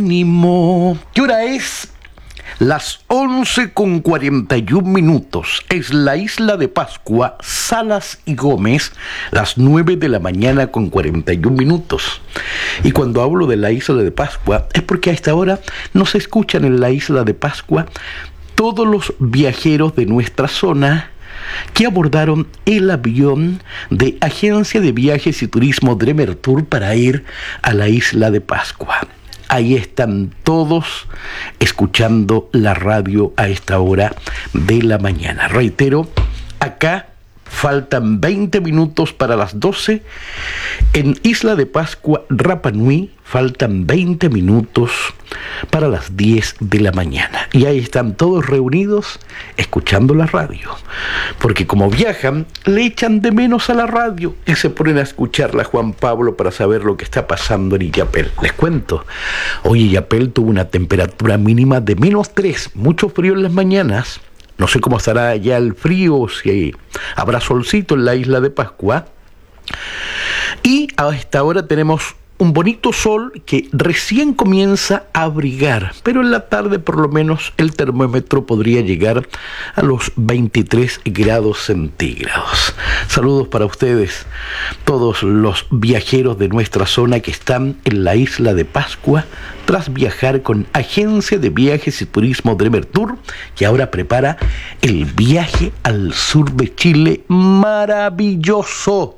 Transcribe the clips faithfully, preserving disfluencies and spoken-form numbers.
Ánimo. ¿Qué hora es? Las once con cuarenta y un minutos. Es la isla de Pascua, Salas y Gómez, las nueve de la mañana con cuarenta y un minutos. Y cuando hablo de la isla de Pascua, es porque a esta hora nos escuchan en la isla de Pascua todos los viajeros de nuestra zona que abordaron el avión de Agencia de Viajes y Turismo Dremer Tour para ir a la isla de Pascua. Ahí están todos escuchando la radio a esta hora de la mañana. Reitero, acá faltan veinte minutos para las doce. En Isla de Pascua, Rapa Nui, faltan veinte minutos para las diez de la mañana. Y ahí están todos reunidos escuchando la radio. Porque como viajan, le echan de menos a la radio y se ponen a escucharla, Juan Pablo, para saber lo que está pasando en Illapel. Les cuento, hoy Illapel tuvo una temperatura mínima de menos tres, mucho frío en las mañanas. No sé cómo estará ya el frío, si habrá solcito en la isla de Pascua. Y a esta hora tenemos un bonito sol que recién comienza a abrigar, pero en la tarde por lo menos el termómetro podría llegar a los veintitrés grados centígrados. Saludos para ustedes, todos los viajeros de nuestra zona que están en la isla de Pascua tras viajar con Agencia de Viajes y Turismo Dremer Tour, que ahora prepara el viaje al sur de Chile maravilloso.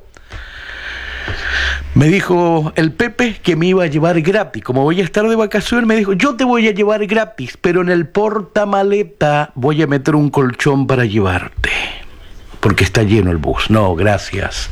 Me dijo el Pepe que me iba a llevar gratis. Como voy a estar de vacaciones, me dijo, yo te voy a llevar gratis, pero en el portamaleta voy a meter un colchón para llevarte, porque está lleno el bus. No, gracias.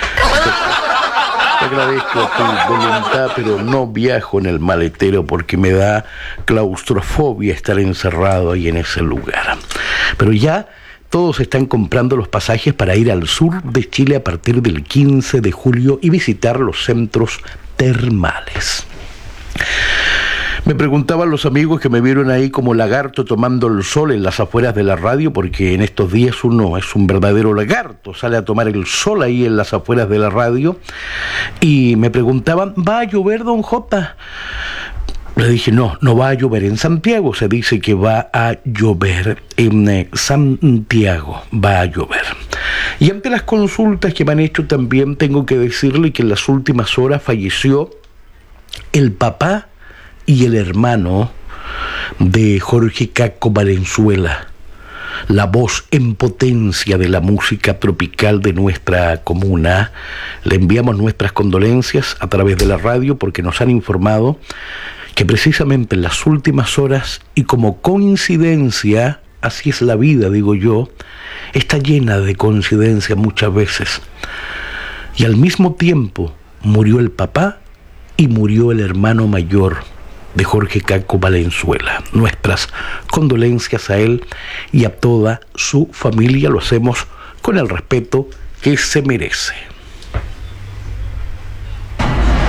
Te agradezco tu voluntad, pero no viajo en el maletero porque me da claustrofobia estar encerrado ahí en ese lugar. Pero ya todos están comprando los pasajes para ir al sur de Chile a partir del quince de julio y visitar los centros termales. Me preguntaban los amigos que me vieron ahí como lagarto tomando el sol en las afueras de la radio, porque en estos días uno es un verdadero lagarto, sale a tomar el sol ahí en las afueras de la radio, y me preguntaban, ¿va a llover, don Jota? Le dije, no, no va a llover en Santiago, se dice que va a llover en eh, Santiago, va a llover. Y ante las consultas que me han hecho también tengo que decirle que en las últimas horas falleció el papá y el hermano de Jorge Caco Valenzuela, la voz en potencia de la música tropical de nuestra comuna. Le enviamos nuestras condolencias a través de la radio porque nos han informado que precisamente en las últimas horas, y como coincidencia, así es la vida, digo yo, está llena de coincidencias muchas veces, y al mismo tiempo murió el papá y murió el hermano mayor de Jorge Caco Valenzuela. Nuestras condolencias a él y a toda su familia, lo hacemos con el respeto que se merece.